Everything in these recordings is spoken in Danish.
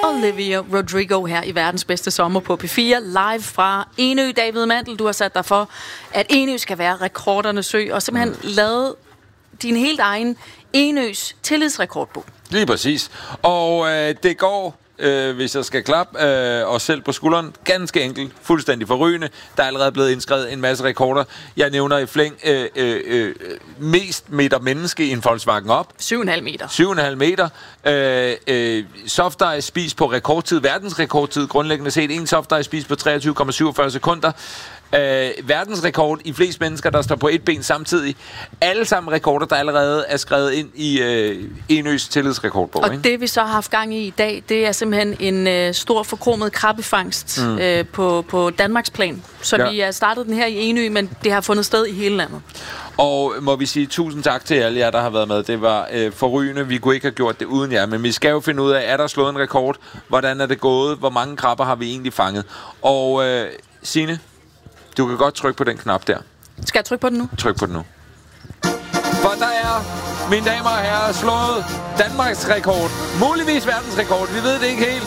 Olivia Rodrigo her i verdens bedste sommer på P4, live fra Enø. David Mandel, du har sat dig for, at Enø skal være rekordernes ø, og simpelthen lavet din helt egen Enøs tillidsrekordbog. Lige præcis. Og det går, hvis jeg skal klappe os selv på skulderen, ganske enkelt, fuldstændig forrygende. Der er allerede blevet indskrevet en masse rekorder. Jeg nævner i flæng mest meter menneske i en Volkswagen op. 7,5 meter. 7,5 meter. Soft ice spist på rekordtid, verdensrekordtid, grundlæggende set. En soft ice spist på 23,47 sekunder. Verdensrekord i flest mennesker, der står på et ben samtidig. Alle sammen rekorder, der allerede er skrevet ind i Enøs tillidsrekordbog. Og ikke? det vi så har haft gang i dag, det er simpelthen en stor forkromet krabbefangst på Danmarks plan. Så vi har startet den her i Enø, men det har fundet sted i hele landet. Og må vi sige tusind tak til alle jer, der har været med. Det var forrygende. Vi kunne ikke have gjort det uden jer. Men vi skal jo finde ud af, er der slået en rekord? Hvordan er det gået? Hvor mange krabber har vi egentlig fanget? Og Signe, du kan godt trykke på den knap der. Skal jeg trykke på den nu? Tryk på den nu. For der er, mine damer og herrer, slået Danmarks rekord. Muligvis verdensrekord. Vi ved det ikke helt.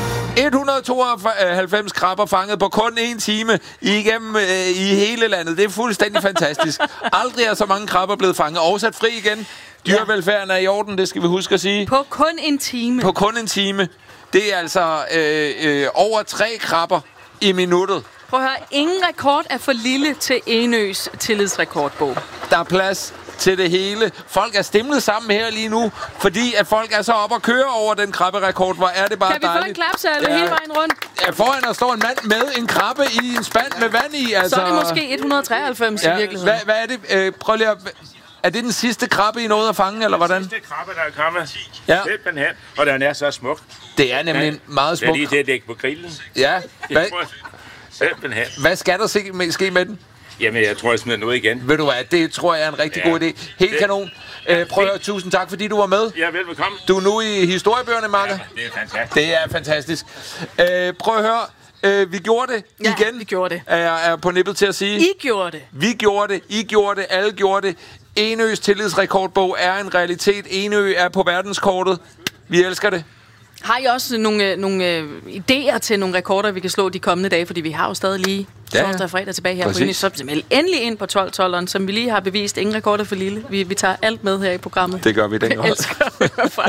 192 krabber fanget på kun 1 time igennem i hele landet. Det er fuldstændig fantastisk. Aldrig er så mange krabber blevet fanget og sat fri igen. Dyrevelfærden er i orden, det skal vi huske at sige. På kun en time. På kun en time. Det er altså over 3 krabber i minuttet. Prøv at høre, ingen rekord er for lille til Enøs tillidsrekordbog. Der er plads til det hele. Folk er stimlet sammen her lige nu, fordi at folk er så op og køre over den krabberekord. Hvor er det bare dejligt. Kan vi dejligt. få en klapsalve hele vejen rundt? Ja, foran der står en mand med en krabbe i en spand med vand i. Altså. Så er det måske 193 i virkeligheden. Hvad er det? Prøv lige at... Er det den sidste krabbe, I nåede at fange, eller hvordan? Den sidste krabbe, der er kommet. Ja. Simpelthen. Og den er så smuk. Det er nemlig meget smuk. Det er lige det at lægge på grillen. Ja. Simpelthen. Hvad skal der ske med den? Jamen, jeg tror, jeg smider den ud igen. Ved du hvad, det tror jeg er en rigtig god idé. Helt kanon. Prøv at høre, tusind tak, fordi du var med. Ja, velbekomme. Du er nu i historiebøgerne, Marker. Ja, det er fantastisk. Det er fantastisk. Prøv at høre, vi gjorde det igen. Ja, vi gjorde det. Er på nippet til at sige. I gjorde det. Vi gjorde det, I gjorde det, alle gjorde det. Enøs tillidsrekordbog er en realitet. Enø er på verdenskortet. Vi elsker det. Har I også nogle idéer til nogle rekorder, vi kan slå de torsdag dage? Fordi vi har jo stadig lige torsdag og fredag tilbage her. Præcis. På så meld endelig ind på 12-12'eren, som vi lige har bevist. Ingen rekorder for lille. Vi tager alt med her i programmet. Det gør vi den. Jeg elsker